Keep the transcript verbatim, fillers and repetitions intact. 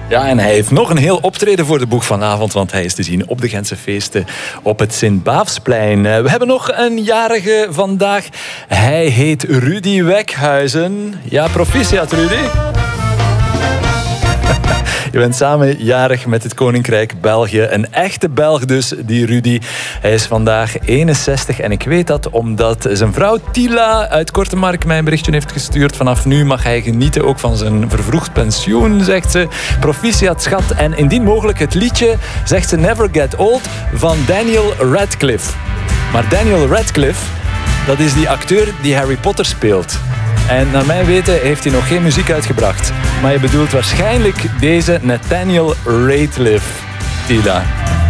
Ja, en hij heeft nog een heel optreden voor de boeg vanavond, want hij is te zien op de Gentse feesten op het Sint-Baafsplein. We hebben nog een jarige vandaag. Hij heet Rudy Wekhuizen. Ja, proficiat Rudy. Je bent samen jarig met het Koninkrijk België. Een echte Belg dus, die Rudy. Hij is vandaag eenenzestig en ik weet dat omdat zijn vrouw Tila uit Kortemark mij een berichtje heeft gestuurd. Vanaf nu mag hij genieten ook van zijn vervroegd pensioen, zegt ze. Proficiat, schat. En indien mogelijk het liedje, zegt ze, Never Get Old van Daniel Radcliffe. Maar Daniel Radcliffe, dat is die acteur die Harry Potter speelt. En naar mijn weten heeft hij nog geen muziek uitgebracht. Maar je bedoelt waarschijnlijk deze Nathaniel Radcliffe, Tila.